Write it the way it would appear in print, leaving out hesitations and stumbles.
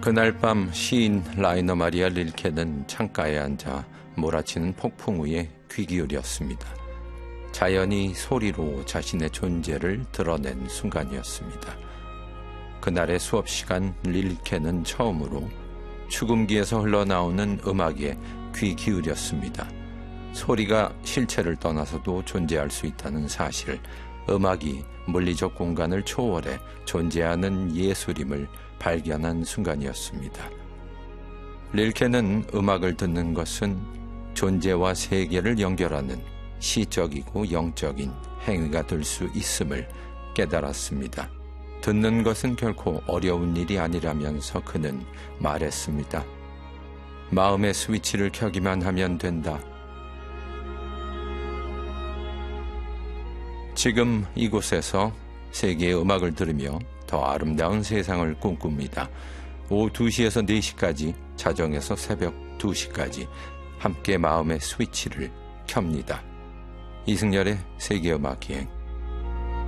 그날 밤 시인 라이너 마리아 릴케는 창가에 앉아 몰아치는 폭풍 위에 귀 기울였습니다. 자연이 소리로 자신의 존재를 드러낸 순간이었습니다. 그날의 수업 시간 릴케는 처음으로 축음기에서 흘러나오는 음악에 귀 기울였습니다. 소리가 실체를 떠나서도 존재할 수 있다는 사실, 음악이 물리적 공간을 초월해 존재하는 예술임을 발견한 순간이었습니다. 릴케는 음악을 듣는 것은 존재와 세계를 연결하는 시적이고 영적인 행위가 될 수 있음을 깨달았습니다. 듣는 것은 결코 어려운 일이 아니라면서 그는 말했습니다. 마음의 스위치를 켜기만 하면 된다. 지금 이곳에서 세계의 음악을 들으며 더 아름다운 세상을 꿈꿉니다. 오후 2시에서 4시까지, 자정에서 새벽 2시까지 함께 마음의 스위치를 켭니다. 이승열의 세계음악여행.